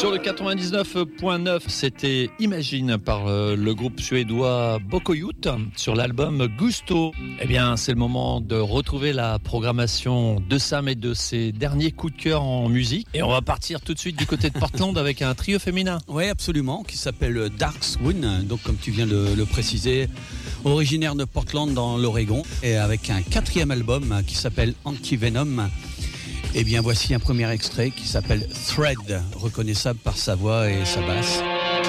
Sur le 99.9, c'était Imagine par le groupe suédois Bokoyut sur l'album Gusto. Eh bien, c'est le moment de retrouver la programmation de Sam et de ses derniers coups de cœur en musique. Et on va partir tout de suite du côté de Portland avec un trio féminin. Oui, absolument, qui s'appelle Dark Swoon, donc comme tu viens de le préciser, originaire de Portland dans l'Oregon, et avec un 4e album qui s'appelle Anti-Venom. Eh bien, voici un premier extrait qui s'appelle Thread, reconnaissable par sa voix et sa basse.